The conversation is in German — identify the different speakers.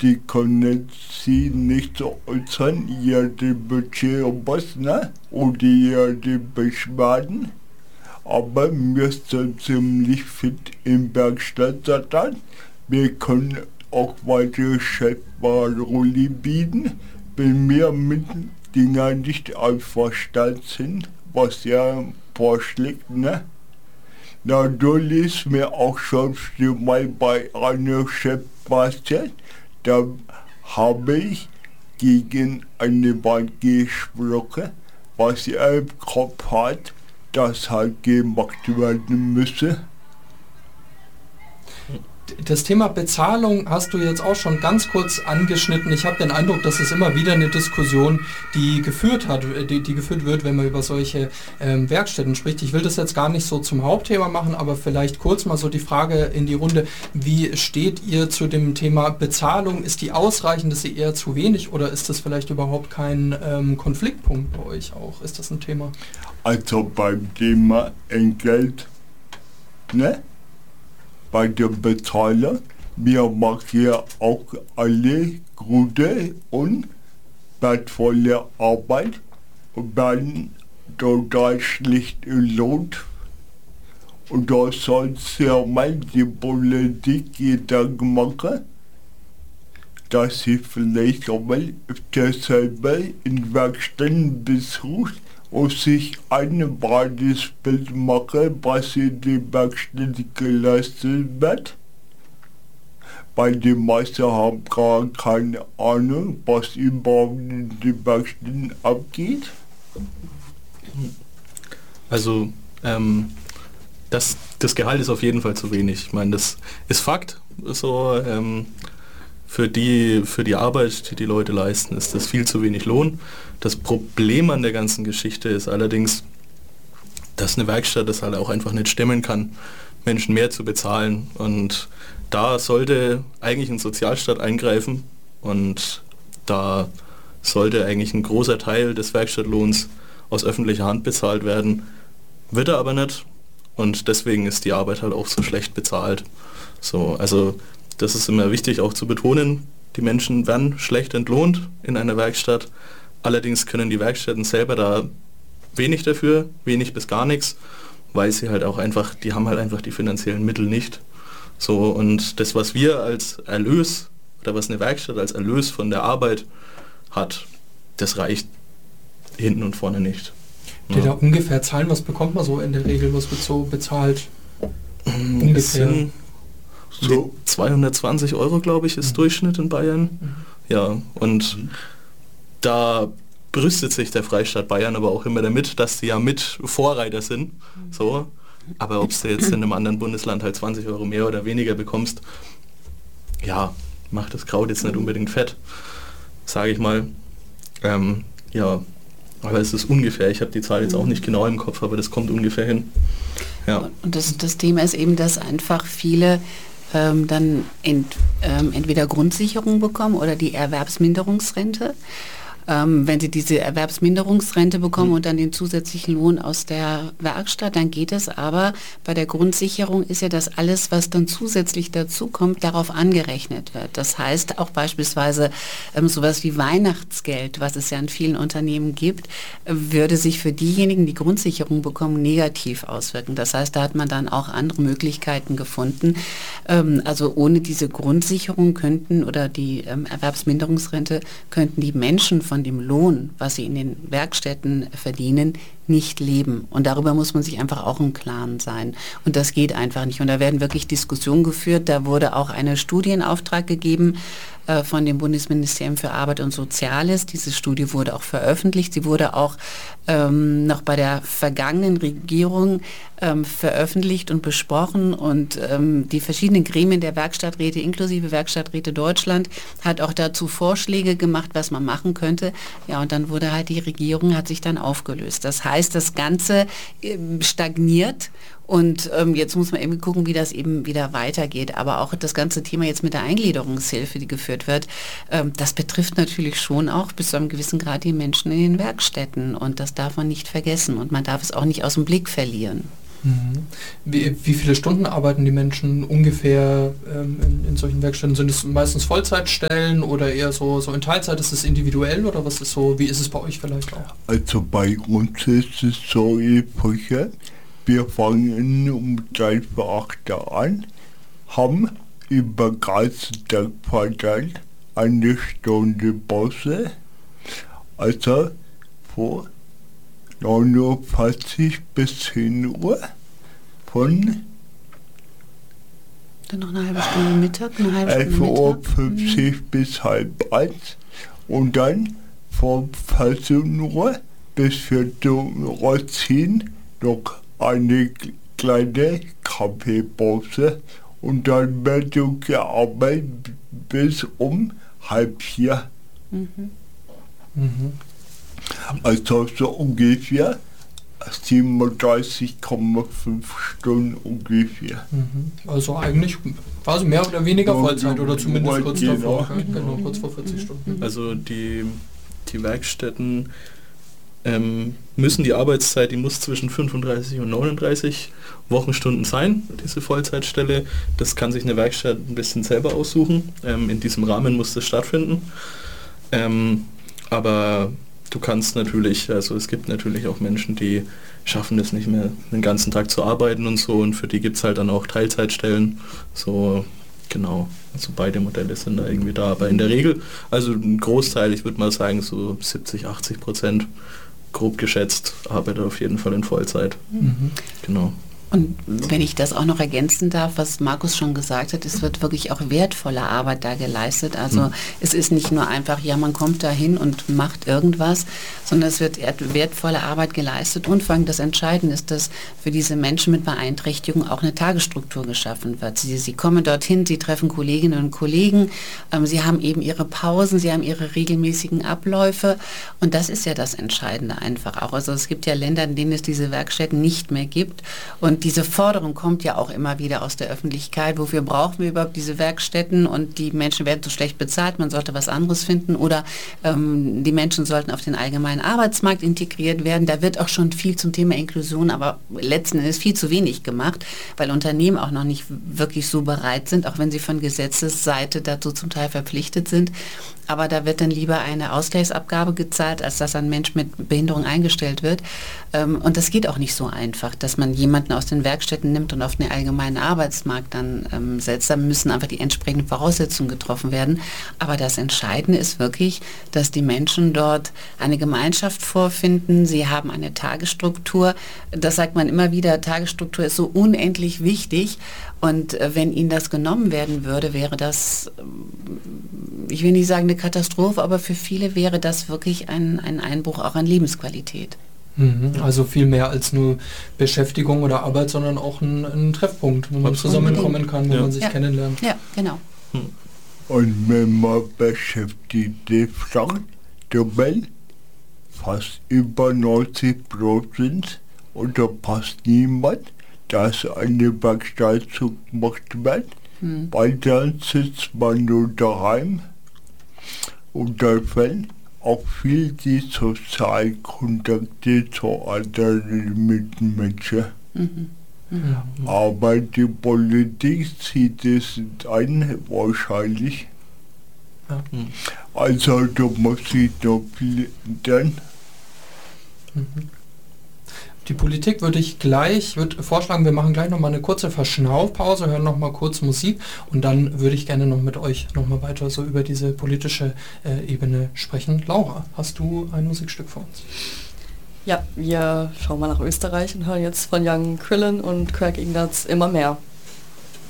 Speaker 1: die können sie nicht so äußern, ihre Budget und was, ne? Oder ihre Beschwerden. Aber wir sind ziemlich fit im Werkstatt sein. Wir können auch weitere Chefparoli bieten, wenn wir mit Dingen nicht einverstanden sind, was er vorschlägt, ne? Natürlich ist mir auch schon mal bei einer Chef passiert, da habe ich gegen eine Wand gesprochen, was er im Kopf hat, das halt gemacht werden müsse.
Speaker 2: Das Thema Bezahlung hast du jetzt auch schon ganz kurz angeschnitten. Ich habe den Eindruck, dass es immer wieder eine Diskussion, die geführt wird, wenn man über solche Werkstätten spricht. Ich will das jetzt gar nicht so zum Hauptthema machen, aber vielleicht kurz mal so die Frage in die Runde. Wie steht ihr zu dem Thema Bezahlung? Ist die ausreichend, ist sie eher zu wenig oder ist das vielleicht überhaupt kein Konfliktpunkt bei euch auch? Ist das ein Thema?
Speaker 1: Also beim Thema Entgelt, ne? Bei der Bezahlung, wir machen ja auch alle gute und wertvolle Arbeit und werden total schlecht entlohnt. Und da soll ja mal die Politik Gedanken machen, dass sie vielleicht auch mal selber in Werkstätten besucht und sich ein wahres Bild machen, was in den Werkstätten geleistet wird. Weil die meisten haben gar keine Ahnung, was überhaupt in den Werkstätten abgeht.
Speaker 3: Also das Gehalt ist auf jeden Fall zu wenig. Ich meine, das ist Fakt. So, für die Arbeit, die die Leute leisten, ist das viel zu wenig Lohn. Das Problem an der ganzen Geschichte ist allerdings, dass eine Werkstatt das halt auch einfach nicht stemmen kann, Menschen mehr zu bezahlen. Und da sollte eigentlich ein Sozialstaat eingreifen und da sollte eigentlich ein großer Teil des Werkstattlohns aus öffentlicher Hand bezahlt werden. Wird er aber nicht und deswegen ist die Arbeit halt auch so schlecht bezahlt. So, also das ist immer wichtig auch zu betonen, die Menschen werden schlecht entlohnt in einer Werkstatt. Allerdings können die Werkstätten selber da wenig dafür, wenig bis gar nichts, weil sie halt auch einfach, die haben halt einfach die finanziellen Mittel nicht. So, und das, was wir als Erlös oder was eine Werkstatt als Erlös von der Arbeit hat, das reicht hinten und vorne nicht.
Speaker 2: Steht da ungefähr Zahlen, was bekommt man so in der Regel, was wird so bezahlt?
Speaker 3: Ungefähr. So 220 Euro, glaube ich, ist Durchschnitt in Bayern. Ja, und da brüstet sich der Freistaat Bayern aber auch immer damit, dass sie ja mit Vorreiter sind. So. Aber ob du jetzt in einem anderen Bundesland halt 20 Euro mehr oder weniger bekommst, ja, macht das Kraut jetzt nicht unbedingt fett, sage ich mal. Ja, aber es ist ungefähr, ich habe die Zahl jetzt auch nicht genau im Kopf, aber das kommt ungefähr hin. Ja.
Speaker 4: Und das Thema ist eben, dass einfach viele dann entweder Grundsicherung bekommen oder die Erwerbsminderungsrente. Wenn sie diese Erwerbsminderungsrente bekommen und dann den zusätzlichen Lohn aus der Werkstatt, dann geht es. Aber bei der Grundsicherung ist ja das alles, was dann zusätzlich dazu kommt, darauf angerechnet wird. Das heißt auch beispielsweise sowas wie Weihnachtsgeld, was es ja in vielen Unternehmen gibt, würde sich für diejenigen, die Grundsicherung bekommen, negativ auswirken. Das heißt, da hat man dann auch andere Möglichkeiten gefunden. Also ohne diese Grundsicherung könnten oder die Erwerbsminderungsrente könnten die Menschen von dem Lohn, was sie in den Werkstätten verdienen, nicht leben. Und darüber muss man sich einfach auch im Klaren sein. Und das geht einfach nicht. Und da werden wirklich Diskussionen geführt. Da wurde auch eine Studie in Auftrag gegeben von dem Bundesministerium für Arbeit und Soziales. Diese Studie wurde auch veröffentlicht. Sie wurde auch noch bei der vergangenen Regierung veröffentlicht und besprochen. Und die verschiedenen Gremien der Werkstatträte, inklusive Werkstatträte Deutschland, hat auch dazu Vorschläge gemacht, was man machen könnte. Ja, und dann wurde halt die Regierung, hat sich dann aufgelöst. Das heißt, das Ganze stagniert. Und jetzt muss man eben gucken, wie das eben wieder weitergeht. Aber auch das ganze Thema jetzt mit der Eingliederungshilfe, die geführt wird, das betrifft natürlich schon auch bis zu einem gewissen Grad die Menschen in den Werkstätten. Und das darf man nicht vergessen. Und man darf es auch nicht aus dem Blick verlieren.
Speaker 2: Mhm. Wie viele Stunden arbeiten die Menschen ungefähr in solchen Werkstätten? Sind es meistens Vollzeitstellen oder eher so in Teilzeit? Ist es individuell oder was ist so? Wie ist es bei euch vielleicht auch?
Speaker 1: Also bei uns ist es so üblich, wir fangen um 3:08 an, haben über den ganzen Tag verteilt eine Stunde Pause, also von 9:40 Uhr bis 10 Uhr, von
Speaker 4: Dann noch eine halbe Stunde Mittag, eine halbe
Speaker 1: 11:50
Speaker 4: Stunde
Speaker 1: Uhr
Speaker 4: Mittag.
Speaker 1: bis 12:30 und dann von 14 Uhr bis 14:10 Uhr noch eine kleine Kaffeepause und dann wird gearbeitet bis um 3:30.
Speaker 4: Mhm.
Speaker 2: Mhm.
Speaker 1: Also so ungefähr 37,5 Stunden ungefähr.
Speaker 2: Mhm. Also eigentlich quasi mehr oder weniger
Speaker 1: Ja,
Speaker 2: Vollzeit oder zumindest
Speaker 1: ja,
Speaker 2: kurz
Speaker 1: genau.
Speaker 2: davor. Genau, kurz vor 40 Stunden.
Speaker 3: Also die Werkstätten müssen die Arbeitszeit, die muss zwischen 35 und 39 Wochenstunden sein, diese Vollzeitstelle. Das kann sich eine Werkstatt ein bisschen selber aussuchen. In diesem Rahmen muss das stattfinden. Aber du kannst natürlich, also es gibt natürlich auch Menschen, die schaffen es nicht mehr, den ganzen Tag zu arbeiten und so, und für die gibt es halt dann auch Teilzeitstellen. So, genau. Also beide Modelle sind da irgendwie da. Aber in der Regel, also ein Großteil, ich würde mal sagen so 70-80%, grob geschätzt, arbeitet auf jeden Fall in Vollzeit.
Speaker 2: Mhm.
Speaker 3: Genau.
Speaker 4: Und wenn ich das auch noch ergänzen darf, was Markus schon gesagt hat, es wird wirklich auch wertvolle Arbeit da geleistet. Also es ist nicht nur einfach, ja, man kommt da hin und macht irgendwas, sondern es wird wertvolle Arbeit geleistet. Und vor allem das Entscheidende ist, dass für diese Menschen mit Beeinträchtigung auch eine Tagesstruktur geschaffen wird. Sie kommen dorthin, sie treffen Kolleginnen und Kollegen, sie haben eben ihre Pausen, sie haben ihre regelmäßigen Abläufe, und das ist ja das Entscheidende einfach auch. Also es gibt ja Länder, in denen es diese Werkstätten nicht mehr gibt, und diese Forderung kommt ja auch immer wieder aus der Öffentlichkeit. Wofür brauchen wir überhaupt diese Werkstätten? Und die Menschen werden so schlecht bezahlt, man sollte was anderes finden. Oder die Menschen sollten auf den allgemeinen Arbeitsmarkt integriert werden. Da wird auch schon viel zum Thema Inklusion, aber letzten Endes viel zu wenig gemacht, weil Unternehmen auch noch nicht wirklich so bereit sind, auch wenn sie von Gesetzesseite dazu zum Teil verpflichtet sind. Aber da wird dann lieber eine Ausgleichsabgabe gezahlt, als dass ein Mensch mit Behinderung eingestellt wird. Und das geht auch nicht so einfach, dass man jemanden aus den Werkstätten nimmt und auf den allgemeinen Arbeitsmarkt dann setzt. Da müssen einfach die entsprechenden Voraussetzungen getroffen werden. Aber das Entscheidende ist wirklich, dass die Menschen dort eine Gemeinschaft vorfinden. Sie haben eine Tagesstruktur. Das sagt man immer wieder, Tagesstruktur ist so unendlich wichtig. Und wenn ihnen das genommen werden würde, wäre das, ich will nicht sagen eine Katastrophe, aber für viele wäre das wirklich ein Einbruch auch an Lebensqualität.
Speaker 2: Mhm. Also viel mehr als nur Beschäftigung oder Arbeit, sondern auch ein Treffpunkt, wo man zusammenkommen kann, wo man sich kennenlernt.
Speaker 4: Ja, genau.
Speaker 1: Und wenn man Beschäftigte fragt, dann fast über 90% und da passt niemand, dass eine Werkstatt zugemacht wird, weil dann sitzt man nur daheim und da fällt auch viel die Sozialkontakte zu anderen Mitmenschen. Aber die Politik sieht es ein, wahrscheinlich.
Speaker 2: Ja.
Speaker 1: Also da muss ich noch viel ändern.
Speaker 2: Die Politik würde vorschlagen, wir machen gleich nochmal eine kurze Verschnaufpause, hören nochmal kurz Musik und dann würde ich gerne noch mit euch nochmal weiter so über diese politische Ebene sprechen. Laura, hast du ein Musikstück für uns?
Speaker 5: Ja, wir schauen mal nach Österreich und hören jetzt von Young Krillin und Craig Ignatz Immer mehr.